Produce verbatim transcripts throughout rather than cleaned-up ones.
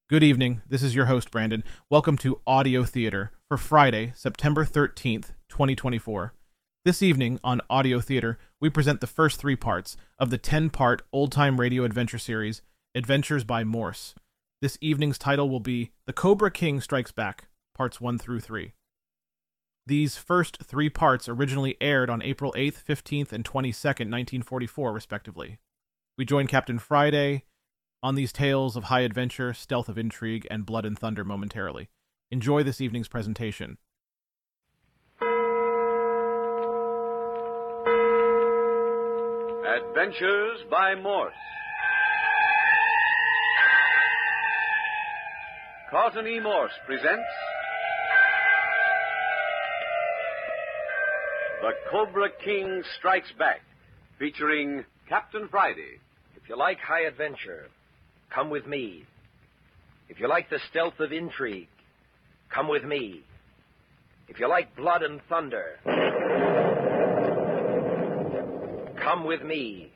Good evening. This is your host, Brandon. Welcome to Audio Theater for Friday, September thirteenth, twenty twenty-four. This evening on Audio Theater, we present the first three parts of the ten-part old-time radio adventure series, Adventures by Morse. This evening's title will be The Cobra King Strikes Back, parts one through three. These first three parts originally aired on April eighth, fifteenth, and twenty-second, nineteen forty-four, respectively. We join Captain Friday on these tales of high adventure, stealth of intrigue, and blood and thunder momentarily. Enjoy this evening's presentation. Adventures by Morse. Carlton E. Morse presents The Cobra King Strikes Back, featuring Captain Friday. If you like high adventure, come with me. If you like the stealth of intrigue, come with me. If you like blood and thunder, come with me.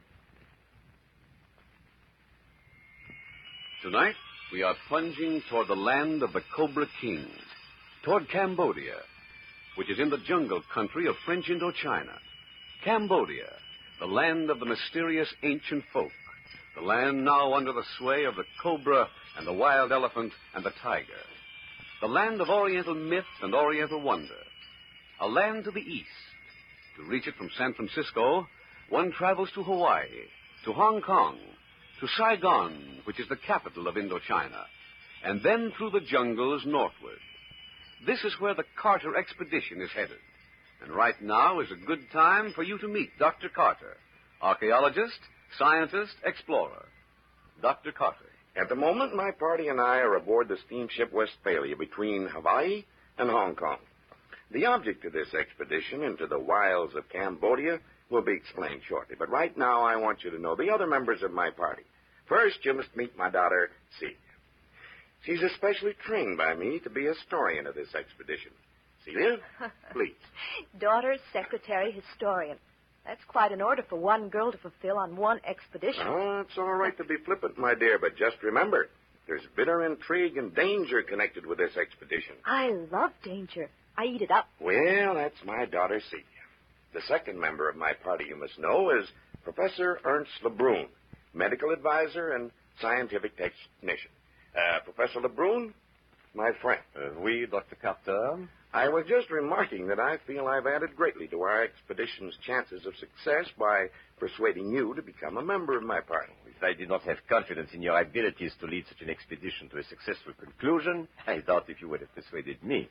Tonight, we are plunging toward the land of the Cobra Kings, toward Cambodia, which is in the jungle country of French Indochina. Cambodia, the land of the mysterious ancient folk. The land now under the sway of the cobra and the wild elephant and the tiger. The land of Oriental myth and Oriental wonder. A land to the east. To reach it from San Francisco, one travels to Hawaii, to Hong Kong, to Saigon, which is the capital of Indochina, and then through the jungles northward. This is where the Carter expedition is headed. And right now is a good time for you to meet Doctor Carter, archaeologist, scientist, explorer. Doctor Carter. At the moment, my party and I are aboard the steamship Westphalia between Hawaii and Hong Kong. The object of this expedition into the wilds of Cambodia will be explained shortly. But right now, I want you to know the other members of my party. First, you must meet my daughter, Celia. She's especially trained by me to be a historian of this expedition. Celia, please. Daughter, secretary, historian. That's quite an order for one girl to fulfill on one expedition. Oh, it's all right to be flippant, my dear, but just remember, there's bitter intrigue and danger connected with this expedition. I love danger. I eat it up. Well, that's my daughter, Celia. The second member of my party, you must know, is Professor Ernst Lebrun, medical advisor and scientific technician. Uh, Professor Lebrun, my friend. Uh, oui, Doctor Carter. I was just remarking that I feel I've added greatly to our expedition's chances of success by persuading you to become a member of my party. If I did not have confidence in your abilities to lead such an expedition to a successful conclusion, I doubt if you would have persuaded me.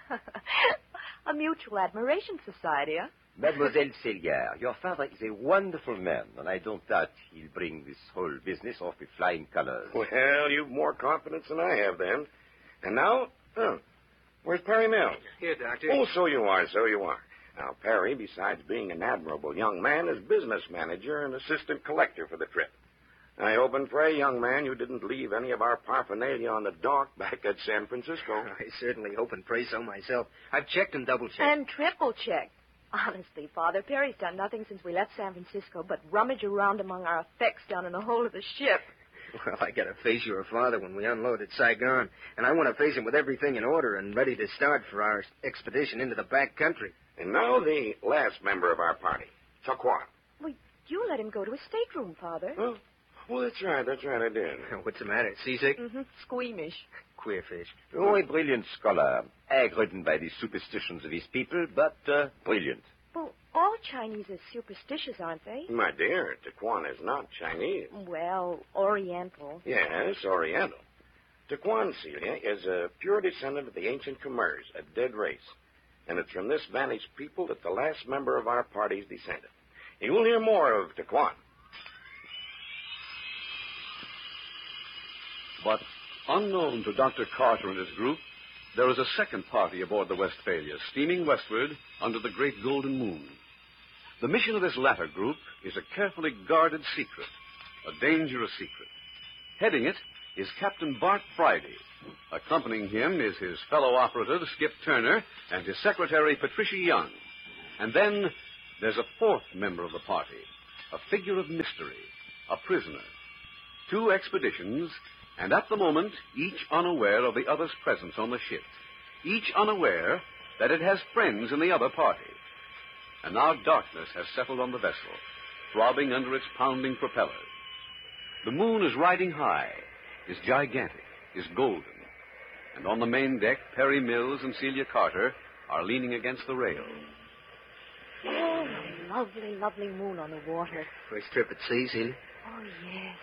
A mutual admiration society, huh? Mademoiselle Célière, your father is a wonderful man, and I don't doubt he'll bring this whole business off with flying colors. Well, you've more confidence than I have, then. And now, oh, where's Perry Mills? Here, Doctor. Oh, so you are, so you are. Now, Perry, besides being an admirable young man, is business manager and assistant collector for the trip. I hope and pray, young man, you didn't leave any of our paraphernalia on the dock back at San Francisco. I certainly hope and pray so myself. I've checked and double-checked. And triple-checked. Honestly, Father, Perry's done nothing since we left San Francisco but rummage around among our effects down in the hold of the ship. Well, I got to face your father when we unload at Saigon, and I want to face him with everything in order and ready to start for our expedition into the back country. And now the last member of our party, Taquan. Well, you let him go to his stateroom, Father. Oh, well, that's right, that's right, I did. What's the matter, seasick? Mm-hmm. Squeamish. Queer fish. Oh, a brilliant scholar, ag-ridden by the superstitions of his people, but uh, brilliant. Well, all Chinese are superstitious, aren't they? My dear, Taquan is not Chinese. Well, Oriental. Yes, Oriental. Taquan, Celia, is a pure descendant of the ancient Khmers, a dead race. And it's from this vanished people that the last member of our party is descended. You'll hear more of Taquan. But unknown to Doctor Carter and his group, there is a second party aboard the Westphalia, steaming westward under the great golden moon. The mission of this latter group is a carefully guarded secret, a dangerous secret. Heading it is Captain Bart Friday. Accompanying him is his fellow operative, Skip Turner, and his secretary, Patricia Young. And then there's a fourth member of the party, a figure of mystery, a prisoner. Two expeditions, And at the moment, each unaware of the other's presence on the ship. Each unaware that it has friends in the other party. And now darkness has settled on the vessel, throbbing under its pounding propeller. The moon is riding high, is gigantic, is golden. And on the main deck, Perry Mills and Celia Carter are leaning against the rail. Oh, lovely, lovely moon on the water. First trip at sea, Celia? Oh, yes.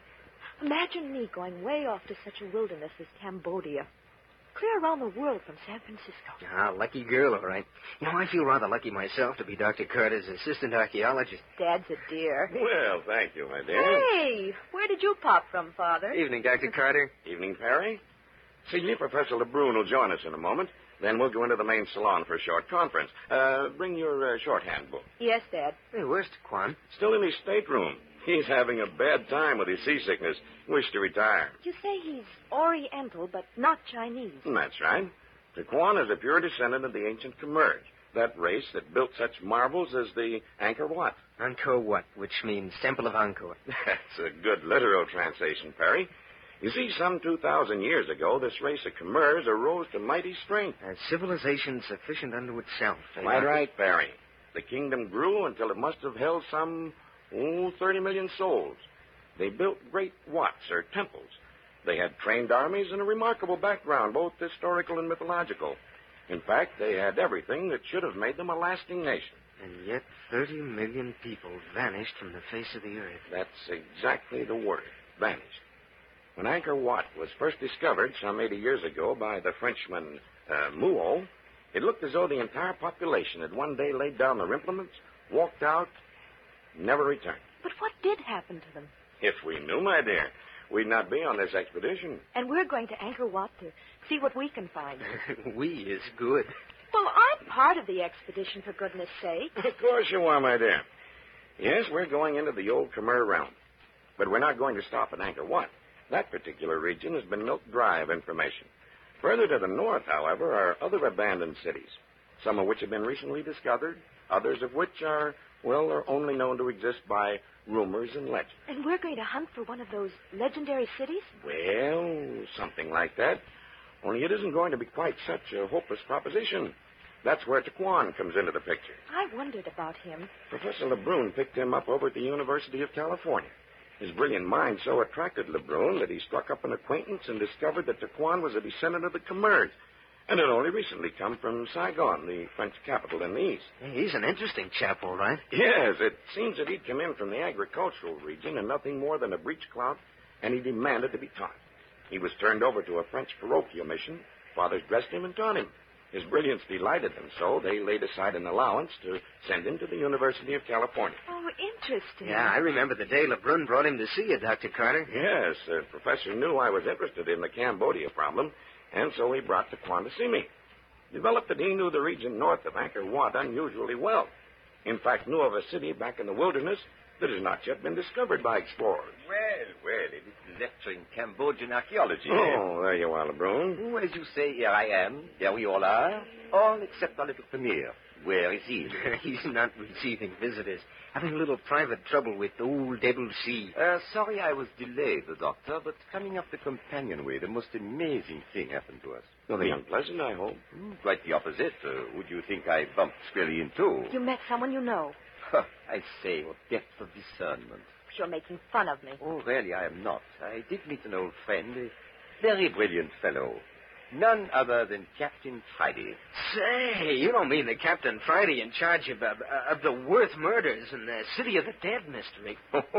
Imagine me going way off to such a wilderness as Cambodia. Clear around the world from San Francisco. Ah, lucky girl, all right. You know, I feel rather lucky myself to be Doctor Carter's assistant archaeologist. Dad's a dear. Well, thank you, my dear. Hey, where did you pop from, Father? Evening, Doctor Carter. Evening, Perry. Celia, Professor LeBrun will join us in a moment. Then we'll go into the main salon for a short conference. Uh, bring your uh, shorthand book. Yes, Dad. Hey, where's Taquan? Still in his stateroom. He's having a bad time with his seasickness. Wished to retire. You say he's Oriental, but not Chinese. That's right. Taquan is a pure descendant of the ancient Khmer, that race that built such marvels as the Angkor Wat. Angkor Wat, which means Temple of Angkor. That's a good literal translation, Perry. You see, some two thousand years ago, this race of Khmers arose to mighty strength. A civilization sufficient unto itself. eh, Quite Doctor? right, Perry. The kingdom grew until it must have held some, oh, thirty million souls. They built great wats, or temples. They had trained armies and a remarkable background, both historical and mythological. In fact, they had everything that should have made them a lasting nation. And yet thirty million people vanished from the face of the earth. That's exactly the word, vanished. When Angkor Wat was first discovered some eighty years ago by the Frenchman uh, Muot, it looked as though the entire population had one day laid down their implements, walked out, never returned. But what did happen to them? If we knew, my dear, we'd not be on this expedition. And we're going to Angkor Wat to see what we can find. We is good. Well, I'm part of the expedition, for goodness sake. Of course you are, my dear. Yes, we're going into the old Khmer realm. But we're not going to stop at Angkor Wat. That particular region has been milked dry of information. Further to the north, however, are other abandoned cities, some of which have been recently discovered, others of which are, well, are only known to exist by rumors and legends. And we're going to hunt for one of those legendary cities? Well, something like that. Only it isn't going to be quite such a hopeless proposition. That's where Taquan comes into the picture. I wondered about him. Professor LeBrun picked him up over at the University of California. His brilliant mind so attracted LeBrun that he struck up an acquaintance and discovered that Taquan was a descendant of the Khmers, and had only recently come from Saigon, the French capital in the east. Hey, he's an interesting chap, all right. Yes, it seems that he'd come in from the agricultural region and nothing more than a breech clout, and he demanded to be taught. He was turned over to a French parochial mission. Fathers dressed him and taught him. His brilliance delighted them so they laid aside an allowance to send him to the University of California. Oh, interesting. Yeah, I remember the day LeBrun brought him to see you, Doctor Carter. Yes, the professor knew I was interested in the Cambodia problem, and so he brought Taquan to see me. Developed that he knew the region north of Angkor Wat unusually well. In fact, knew of a city back in the wilderness that has not yet been discovered by explorers. Well, well, a little lecture in Cambodian archaeology. Oh, there you are, LeBrun. Oh, as you say, here I am. There we all are. All except our little premier. Where is he? He's not receiving visitors. Having a little private trouble with the old Devil Sea. Uh, sorry I was delayed, the doctor, but coming up the companionway, the most amazing thing happened to us. Nothing unpleasant, I hope. Mm, quite the opposite. Uh, would you think I bumped squarely into? You met someone you know. Huh, I say, what depth of discernment. You're making fun of me. Oh, really, I am not. I did meet an old friend, a very brilliant fellow. None other than Captain Friday. Say, you don't mean the Captain Friday in charge of, uh, of the Worth murders and the City of the Dead mystery.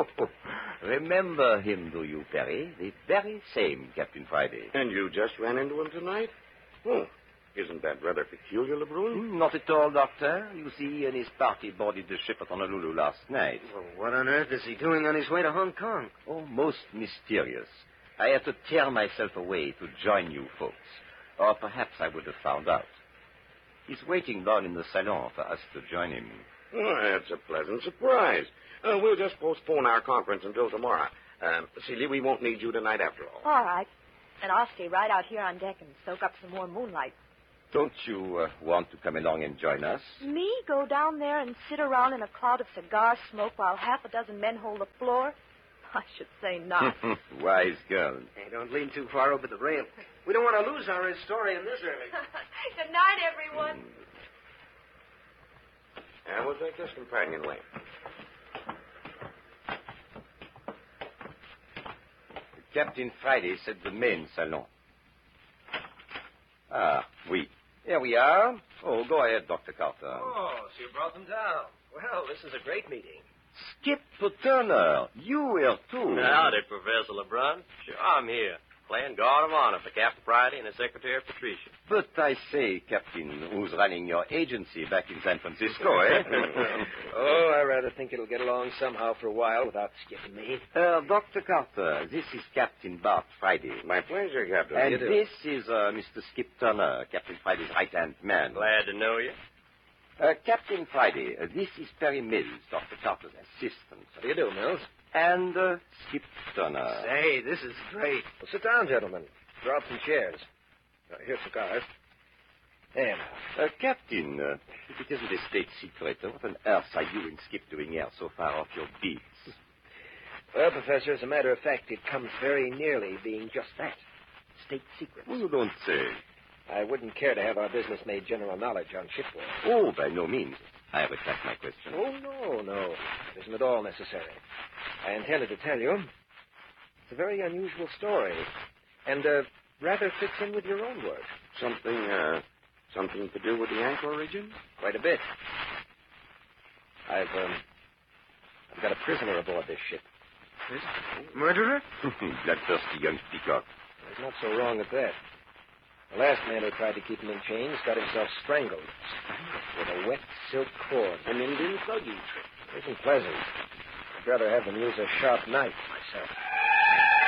Remember him, do you, Perry? The very same Captain Friday. And you just ran into him tonight? Oh, isn't that rather peculiar, LeBrun? Mm, Not at all, Doctor. You see, he and his party boarded the ship at Honolulu last night. Well, what on earth is he doing on his way to Hong Kong? Oh, most mysterious. I had to tear myself away to join you folks. Or perhaps I would have found out. He's waiting down in the salon for us to join him. Oh, that's a pleasant surprise. Uh, we'll just postpone our conference until tomorrow. Uh, Celia, we won't need you tonight after all. All right. And I'll stay right out here on deck and soak up some more moonlight. Don't you uh, want to come along and join us? Me go down there and sit around in a cloud of cigar smoke while half a dozen men hold the floor? I should say not. Wise girl. Hey, don't lean too far over the rail. We don't want to lose our historian this early. Good night, everyone. And we'll take this companionway. Captain Friday said the main salon. Ah, oui. Here we are. Oh, go ahead, Doctor Carter. Oh, so you brought them down. Well, this is a great meeting. Skip Turner, you here too. Howdy, Professor LeBrun. Sure, I'm here, playing guard of honor for Captain Friday and his secretary, Patricia. But I say, Captain, who's running your agency back in San Francisco, eh? Oh, I rather think it'll get along somehow for a while without skipping me. uh, Doctor Carter, this is Captain Bart Friday. My pleasure, Captain. And You do. this is uh, Mister Skip Turner, Captain Friday's right-hand man. Glad to know you. Uh, Captain Friday, uh, this is Perry Mills, Doctor Carter's assistant. How do you do, Mills? And uh, Skip Turner. Say, this is great. Well, sit down, gentlemen. Draw up some chairs. Uh, here's cigars. There now. Uh, Captain, uh, if it isn't a state secret, uh, what on earth are you and Skip doing here so far off your beats? Well, Professor, as a matter of fact, it comes very nearly being just that. State secrets. Well, you don't say. I wouldn't care to have our business made general knowledge on shipboard. Oh, by no means. I retract my question. Oh, no, no. It isn't at all necessary. I intended to tell you. It's a very unusual story. And, uh, rather fits in with your own work. Something, uh, something to do with the Ankle region? Quite a bit. I've, um, I've got a prisoner aboard this ship. Murderer? Bloodthirsty young peacock. He's not so wrong at that. The last man who tried to keep him in chains got himself strangled with a wet silk cord. An Indian thugging trick. It isn't pleasant. I'd rather have them use a sharp knife myself.